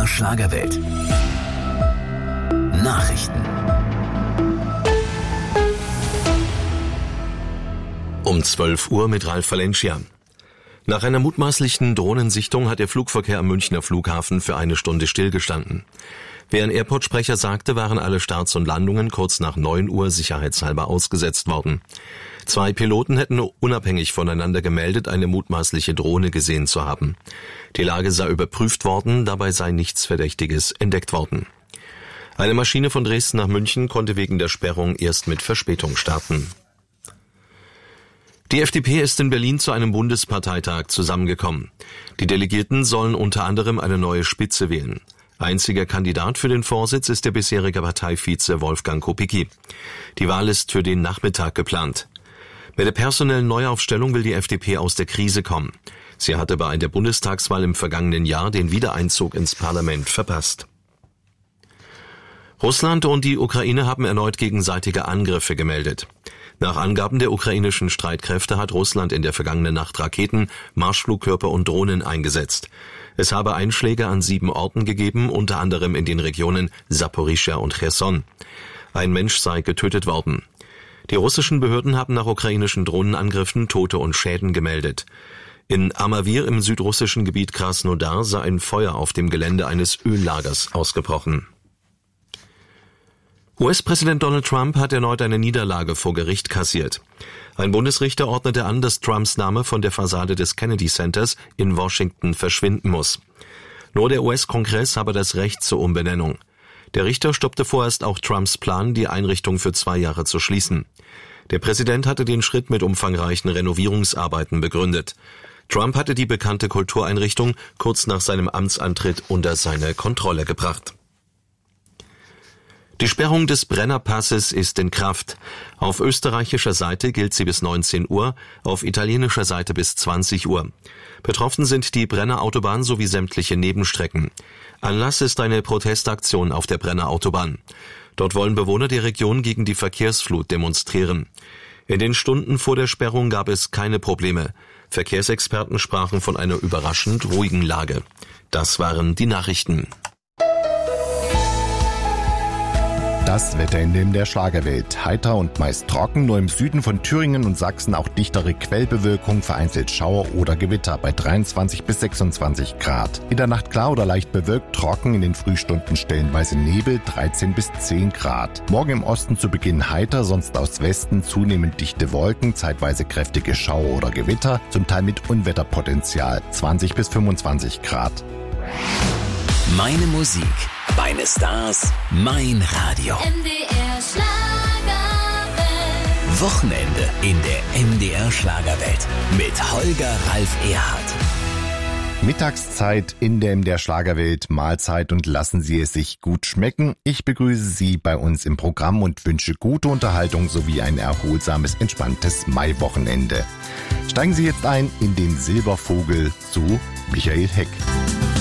MDR Schlagerwelt. Nachrichten. Um 12 Uhr mit Ralf Valencia. Nach einer mutmaßlichen Drohnensichtung hat der Flugverkehr am Münchner Flughafen für eine Stunde stillgestanden. Wie ein Airport-Sprecher sagte, waren alle Starts und Landungen kurz nach 9 Uhr sicherheitshalber ausgesetzt worden. 2 Piloten hätten unabhängig voneinander gemeldet, eine mutmaßliche Drohne gesehen zu haben. Die Lage sei überprüft worden, dabei sei nichts Verdächtiges entdeckt worden. Eine Maschine von Dresden nach München konnte wegen der Sperrung erst mit Verspätung starten. Die FDP ist in Berlin zu einem Bundesparteitag zusammengekommen. Die Delegierten sollen unter anderem eine neue Spitze wählen. Einziger Kandidat für den Vorsitz ist der bisherige Parteivize Wolfgang Kubicki. Die Wahl ist für den Nachmittag geplant. Mit der personellen Neuaufstellung will die FDP aus der Krise kommen. Sie hatte bei der Bundestagswahl im vergangenen Jahr den Wiedereinzug ins Parlament verpasst. Russland und die Ukraine haben erneut gegenseitige Angriffe gemeldet. Nach Angaben der ukrainischen Streitkräfte hat Russland in der vergangenen Nacht Raketen, Marschflugkörper und Drohnen eingesetzt. Es habe Einschläge an 7 Orten gegeben, unter anderem in den Regionen Saporischschja und Cherson. Ein Mensch sei getötet worden. Die russischen Behörden haben nach ukrainischen Drohnenangriffen Tote und Schäden gemeldet. In Amawir im südrussischen Gebiet Krasnodar sei ein Feuer auf dem Gelände eines Öllagers ausgebrochen. US-Präsident Donald Trump hat erneut eine Niederlage vor Gericht kassiert. Ein Bundesrichter ordnete an, dass Trumps Name von der Fassade des Kennedy Centers in Washington verschwinden muss. Nur der US-Kongress habe das Recht zur Umbenennung. Der Richter stoppte vorerst auch Trumps Plan, die Einrichtung für 2 Jahre zu schließen. Der Präsident hatte den Schritt mit umfangreichen Renovierungsarbeiten begründet. Trump hatte die bekannte Kultureinrichtung kurz nach seinem Amtsantritt unter seine Kontrolle gebracht. Die Sperrung des Brennerpasses ist in Kraft. Auf österreichischer Seite gilt sie bis 19 Uhr, auf italienischer Seite bis 20 Uhr. Betroffen sind die Brennerautobahn sowie sämtliche Nebenstrecken. Anlass ist eine Protestaktion auf der Brennerautobahn. Dort wollen Bewohner der Region gegen die Verkehrsflut demonstrieren. In den Stunden vor der Sperrung gab es keine Probleme. Verkehrsexperten sprachen von einer überraschend ruhigen Lage. Das waren die Nachrichten. Das Wetter in der Schlagerwelt. Heiter und meist trocken, nur im Süden von Thüringen und Sachsen auch dichtere Quellbewölkung, vereinzelt Schauer oder Gewitter bei 23 bis 26 Grad. In der Nacht klar oder leicht bewölkt, trocken, in den Frühstunden stellenweise Nebel, 13 bis 10 Grad. Morgen im Osten zu Beginn heiter, sonst aus Westen zunehmend dichte Wolken, zeitweise kräftige Schauer oder Gewitter, zum Teil mit Unwetterpotenzial, 20 bis 25 Grad. Meine Musik, meine Stars, mein Radio. MDR Schlagerwelt. Wochenende in der MDR Schlagerwelt mit Holger Ralf Erhardt. Mittagszeit in der Schlagerwelt, Mahlzeit und lassen Sie es sich gut schmecken. Ich begrüße Sie bei uns im Programm und wünsche gute Unterhaltung sowie ein erholsames, entspanntes Maiwochenende. Steigen Sie jetzt ein in den Silbervogel zu Michael Heck.